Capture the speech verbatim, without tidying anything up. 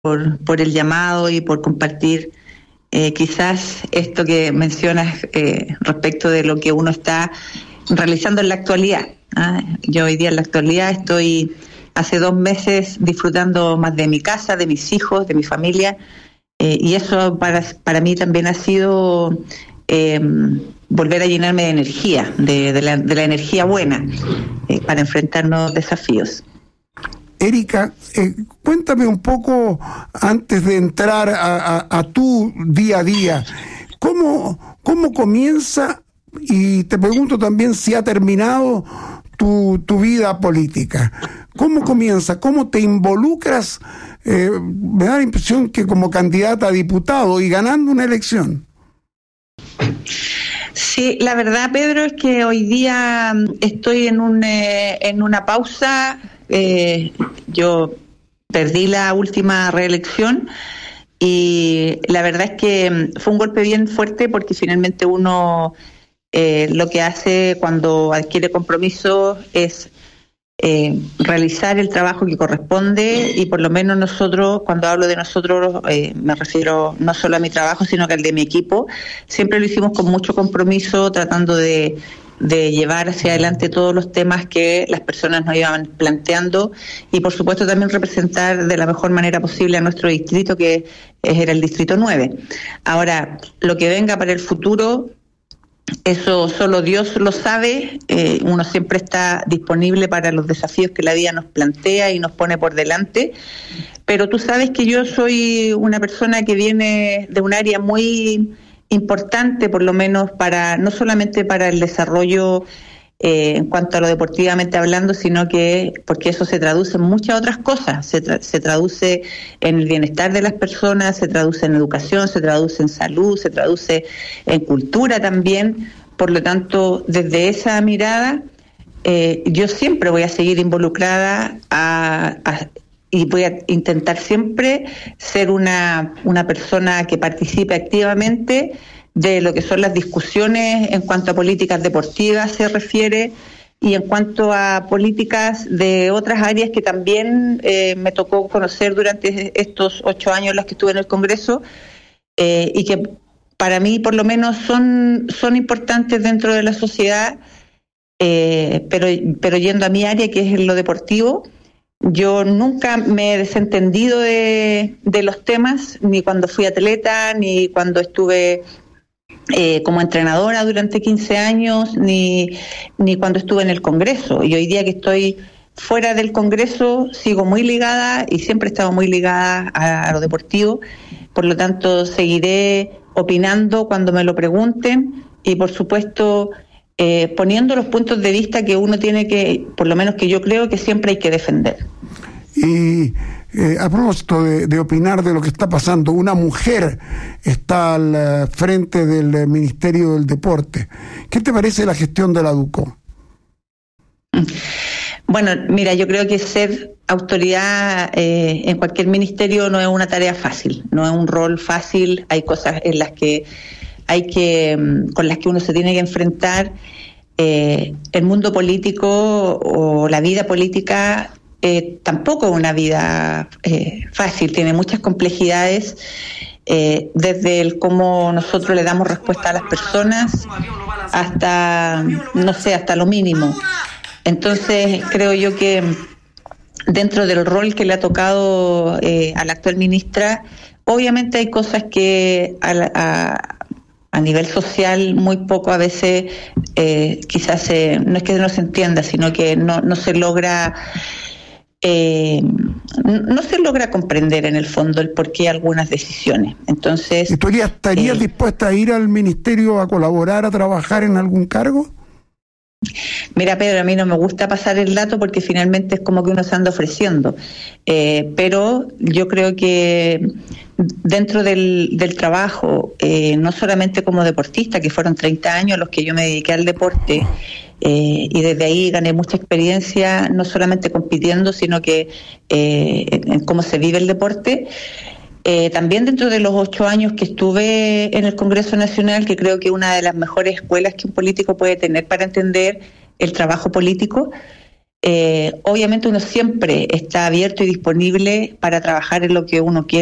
por, por el llamado y por compartir eh, quizás esto que mencionas eh, respecto de lo que uno está realizando en la actualidad. ¿ah? Yo hoy día en la actualidad estoy hace dos meses disfrutando más de mi casa, de mis hijos, de mi familia, eh, y eso para, para mí también ha sido eh, volver a llenarme de energía, de, de, la, de la energía buena, eh, para enfrentar nuevos desafíos. Erika, eh, cuéntame un poco, antes de entrar a, a, a tu día a día, ¿cómo, cómo comienza, y te pregunto también si ha terminado tu, tu vida política? ¿Cómo comienza? ¿Cómo te involucras? Eh, me da la impresión que como candidata a diputado y ganando una elección. Sí, la verdad, Pedro, es que hoy día estoy en, un, eh, en una pausa. Eh, yo perdí la última reelección y la verdad es que fue un golpe bien fuerte, porque finalmente uno eh, lo que hace cuando adquiere compromiso es eh, realizar el trabajo que corresponde, y por lo menos nosotros, cuando hablo de nosotros, eh, me refiero no solo a mi trabajo, sino que al de mi equipo. Siempre lo hicimos con mucho compromiso, tratando de de llevar hacia adelante todos los temas que las personas nos iban planteando, y por supuesto también representar de la mejor manera posible a nuestro distrito, que era el distrito nueve. Ahora, lo que venga para el futuro, eso solo Dios lo sabe. Eh, uno siempre está disponible para los desafíos que la vida nos plantea y nos pone por delante, pero tú sabes que yo soy una persona que viene de un área muy importante, por lo menos para no solamente para el desarrollo eh, en cuanto a lo deportivamente hablando, sino que porque eso se traduce en muchas otras cosas. Se, tra- se traduce en el bienestar de las personas, se traduce en educación, se traduce en salud, se traduce en cultura también. Por lo tanto, desde esa mirada, eh, yo siempre voy a seguir involucrada a, a y voy a intentar siempre ser una, una persona que participe activamente de lo que son las discusiones en cuanto a políticas deportivas se refiere, y en cuanto a políticas de otras áreas que también eh, me tocó conocer durante estos ocho años en los que estuve en el Congreso, eh, y que para mí por lo menos son, son importantes dentro de la sociedad, eh, pero, pero yendo a mi área, que es en lo deportivo. Yo nunca me he desentendido de, de los temas, ni cuando fui atleta, ni cuando estuve eh, como entrenadora durante quince años, ni, ni cuando estuve en el Congreso. Y hoy día que estoy fuera del Congreso, sigo muy ligada, y siempre he estado muy ligada a, a lo deportivo. Por lo tanto, seguiré opinando cuando me lo pregunten, y por supuesto Eh, poniendo los puntos de vista que uno tiene que, por lo menos que yo creo que siempre hay que defender. Y eh, a propósito de, de opinar de lo que está pasando, una mujer está al uh, frente del Ministerio del Deporte. ¿Qué te parece la gestión de la DUCO? Bueno, mira, yo creo que ser autoridad eh, en cualquier ministerio no es una tarea fácil, no es un rol fácil. Hay cosas en las que hay que, con las que uno se tiene que enfrentar. Eh, el mundo político o la vida política eh, tampoco es una vida eh, fácil, tiene muchas complejidades, eh, desde el cómo nosotros le damos respuesta a las personas hasta, no sé, hasta lo mínimo. Entonces creo yo que dentro del rol que le ha tocado eh, a la actual ministra, obviamente hay cosas que a, a a nivel social muy poco a veces eh, quizás eh, no es que no se entienda, sino que no, no se logra eh, no se logra comprender en el fondo el porqué de algunas decisiones. Entonces, ¿estarías estarías eh, dispuesta a ir al ministerio a colaborar, a trabajar en algún cargo? Mira, Pedro, a mí no me gusta pasar el dato porque finalmente es como que uno se anda ofreciendo, eh, pero yo creo que dentro del, del trabajo, eh, no solamente como deportista, que fueron treinta años los que yo me dediqué al deporte, eh, y desde ahí gané mucha experiencia, no solamente compitiendo, sino que eh, en, en cómo se vive el deporte. Eh, también dentro de los ocho años que estuve en el Congreso Nacional, que creo que es una de las mejores escuelas que un político puede tener para entender el trabajo político, Eh, obviamente uno siempre está abierto y disponible para trabajar en lo que uno quiere.